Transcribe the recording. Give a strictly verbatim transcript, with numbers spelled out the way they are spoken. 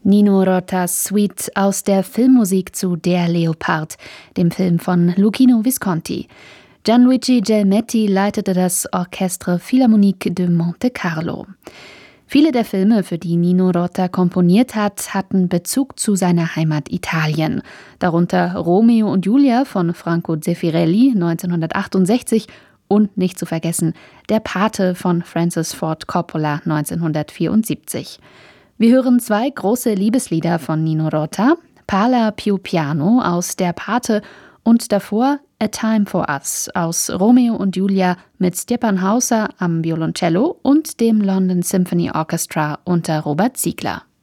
Nino Rotas Suite aus der Filmmusik zu Der Leopard, dem Film von Luchino Visconti. Gianluigi Gelmetti leitete das Orchestre Philharmonique de Monte Carlo. Viele der Filme, für die Nino Rota komponiert hat, hatten Bezug zu seiner Heimat Italien. Darunter Romeo und Julia von Franco Zeffirelli neunzehnhundertachtundsechzig und nicht zu vergessen Der Pate von Francis Ford Coppola neunzehnhundertvierundsiebzig. Wir hören zwei große Liebeslieder von Nino Rota, Parla più piano aus Der Pate und davor A Time for Us aus Romeo und Julia mit Stjepan Hauser am Violoncello und dem London Symphony Orchestra unter Robert Ziegler.